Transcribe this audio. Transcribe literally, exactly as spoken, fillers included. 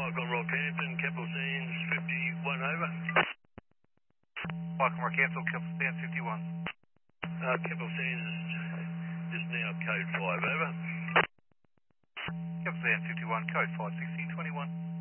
Michael Rockhampton, Keppel Sands fifty-one over. Michael Rockhampton, Keppel Sands fifty-one. Uh, Keppel Sands is just now code five over. Keppel Sands fifty-one, code five sixteen twenty-one.